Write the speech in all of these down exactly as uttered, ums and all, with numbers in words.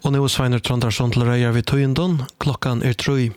Og nå er Sveiner Trondarsson til Røyer ved Tøyendon. Klokkan er tre.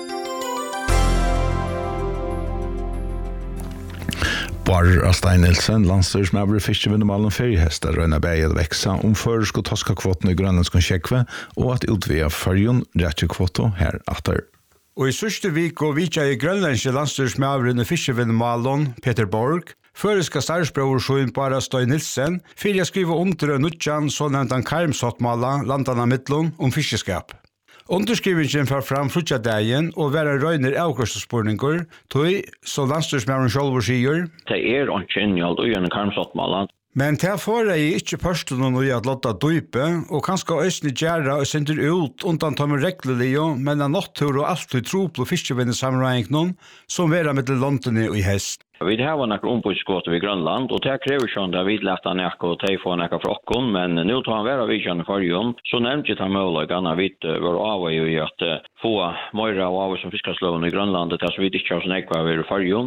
Barr Stein Nielsen, landstyrsmøver i Fiskevinnemalen feriehester, røyna bæget veksa om føresk og toskakvoten i grønlandskon kjekve, og at utvia fargen rettjekvoto her atter. Og i sørste vik og vitja i grønlandske landstyrsmøveren i Fiskevinnemalen, Peter Borg, føreska starvsbror Barr Stein Nielsen, fyrir jeg skriva under nutjan så nevnt han karmsottmala landana mittlun om fiskeskap. Underskrivingen får fram frutjadagen og være røyner avkostspurningur, tog, så landstyrsmæren sjálfur sier. Det er ikke inngjald og gjerne karmsottmala. Men til får jeg ikke pørsten og noe at lotta dype, og kanskje østene gjerra og sender ut undan tommer reglelige, men er nottur og alltid troplo fiskevinne sammenregning som vera mittel London og i hest. Vi har noen ombudsgåter i Grønland, og det krever sånn at vi lette nekka og de får nekka fra okken, men nå tar han være vi kjenne forrige, så nevnte jeg mulighet at vi var av i at få mer av av som fiskasloven i Grønland, det er så vidt ikke har sånn ekva vi i forrige,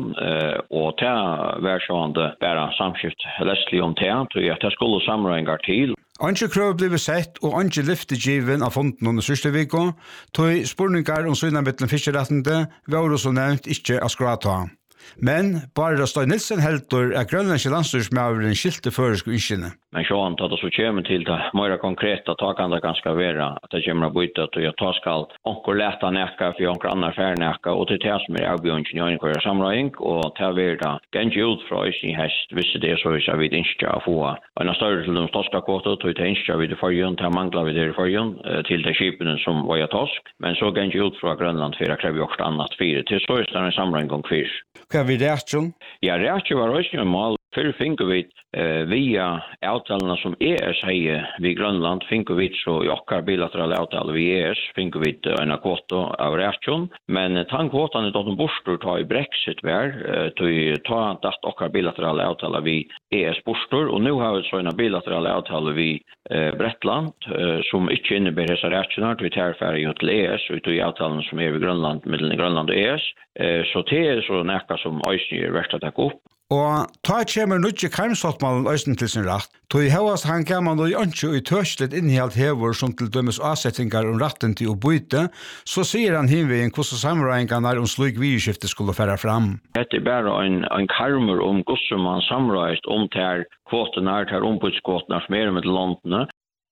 og det var sånn at bare samskift leslig om det, og at det skulle sammenrenger til. Anke krøv blev sett, og anke lyftegiven av fonden under sørste viko, tog spurningar om syna mittlen fiskerettende, var også nevnt ikke av skrata. Men Barr Stein Nielsen heldur at grønlandske landstyrsmøveren skilte føresk innskjene. Men sånn at det så kommer til det mer konkreta ta kan det ganske være at det kommer å bytte til at ta skal onker leta nekka for onker annar fær nekka og til det som er avbjørnsen i øynekvar samrøying og til å være gengi ut fra oss i hest hvis det er så hvis jeg vil innskje å få en større til de toska kvoter til å innskje vid i forhjøn til å mangla vid i forhjøn til de skipene som var i tosk men så gengi ut fra Grønland for å kreve også annat fire til så er det en samrøying gong fyr. Hva er vi reaksjon? Ja, reaksjon var også en mål. Før finner vi eh, via avtalene som E S heier vid Grønland, finner vi så i okkar bilaterale avtaler vid E S, finner vi en kvota av reaksjon. Men den kvotan er dotten bostor ta i Brexit vær, eh, til ta datt okkar bilaterale avtaler vid E S bostor, og nå har vi så en bilaterale avtaler vid eh, Bretland, eh, som ikke innebærer hessa reaksjoner, til vi tar færre til E S, og til avtalene som er vid Grønland, mellom Grønland og E S. Eh, så det er så nekka som Øysny er verst å takke opp. Og ta kommer nutje karmsottmalen øysten til sin rett. Tog hevast han gammel og ønske og tørslet innhjalt hever som til dømes avsettingar om retten til å byte, så sier han hinvegen hvordan samrøyngarna om slik vidskifte skulle fære fram. Det er bare en, en karmer om hvordan man samrøyst om til kvotene, til ombudskvotene som er med landene.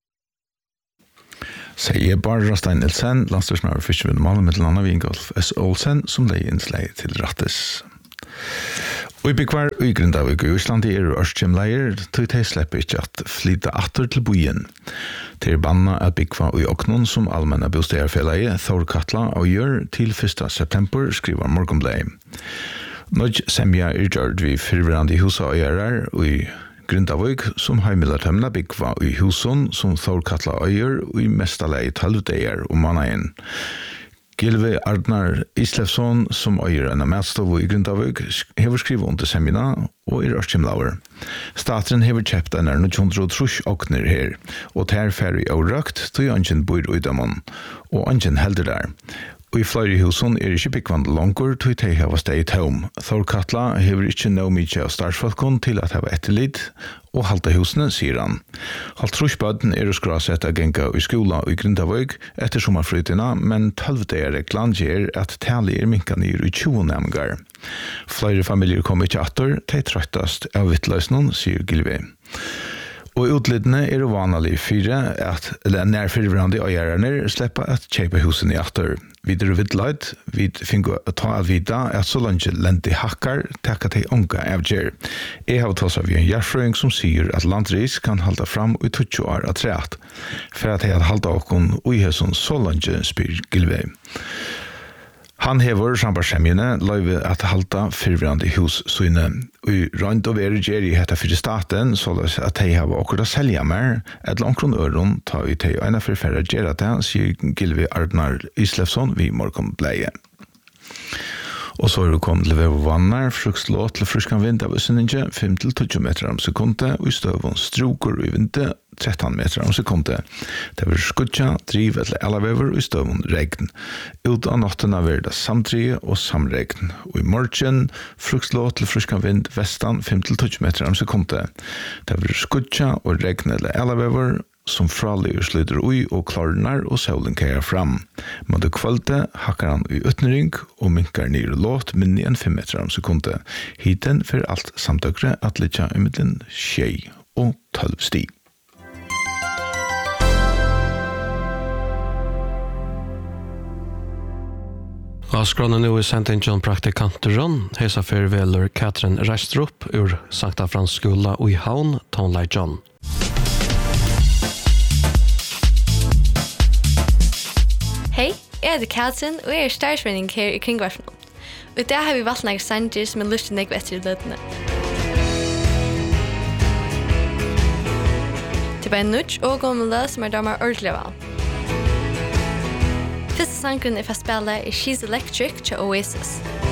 Sier Barr Stein Nielsen, landstyrsmøver Fiskevinnemalen med landa Vingolf S. Olsen, som leier innslag til rattes. Og i byggvar og i Grindavik i Íslandi er Ørskjemleier, tog de slipper ikke at flytta atter til byen. Det er banna at byggva og i Oknon som allmenna bostegarfellet Thor Katla og gjør til første september, skriver Morgonblad. Nødj semja er gjørt vi fyrverandi husa og gjerrar og i Grindavik som heimilartømna byggva og i huson som Thor Katla og gjør og i mestalei talvdegar og mannaen. Gilve Ardnar Islefsson, som øyer en matstov i Grindavik, hever skrivet under semina og er Ørskjemlauer. Staten hever kjøpt en er hundre og trus okner her, og ter færre i avrakt, til ønsken bor uidamon, og ønsken helder der. Og i flere husen er ikke byggvand langer til de hava steg hjem. Thor Katla hever ikke nå mye av startsfolkene til at hava etterlid og halte husene, sier han. Halt trusbøden er å skrasett av genga i skola og i Grindavik etter sommerfrytina, men tølvdegarreglan gjør at tali er minka nir i tjue nemgar. Flere familier kommer ikke atter, de trøttast av vittløsnen, sier Gilve. Og utlidene er vanlig fire at nærfyrverande og gjerne slipper at kjøpe husen i atter. Videre vidløyd, vi finner å ta av vida at så langt lente hakkar takka til unga avgjer. Jeg har tatt av en hjerfrøying som sier at landris kan halda fram i tjue år av treat, for at jeg har halda okkon og i høyson så langt spyr Gilve. Han hever sambarsemjene løyve at halda fyrverande hus søyne. Og rønt og veri gjerri hetta fyrir staten, så at de har okkur å selja mer, et langkron øron ta i teg øyna fyrir færre gjerra det, sier Gilvi Ardnar Islefsson vi Morgonbladet. Og så er det kommet til vev og vannar, frukslåt til fruskan vind av Øsseninge, fem til tjue meter om sekundet, og i støvun stroker i vindet, tretton meter om sekundet. Det vil skudja, driv eller elavever, og i støvun regn. Ut av nattena vil det samdrige og samregn. Og i morgen, frukslåt til fruskan vind, vestan, fem til tjue meter om sekundet. Det vil skudja og regn eller elavever, som fraliger slutter ui og klarnar og solen kærer fram. Mot det kvalitet hakker han i utnering og minkar nir låt minni enn fem meter om sekundet. Hiten for alt samtøkre at litja i middelen tjei og tolv sti. Og skråna nu i sending John Praktikanteron, hesa farveler Katrin Reistrup ur Sankta Frans skola og i Havn, Tonlai John. Hei, jeg heter Katrin, og jeg er stærsvenning her i Kringvarsen. Og i dag har vi valgt noen sanger som er lyst til nekve etter i løtene. Det er bare en nudge og gommel som er damer ordentlig val. Første sangen er fastspillet i She's Electric til Oasis.